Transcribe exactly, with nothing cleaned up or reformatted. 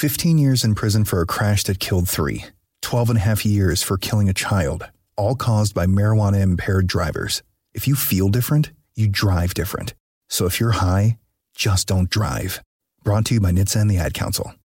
fifteen years in prison for a crash that killed three. twelve and a half years for killing a child, all caused by marijuana-impaired drivers. If you feel different, you drive different. So if you're high, just don't drive. Brought to you by N H T S A and the Ad Council.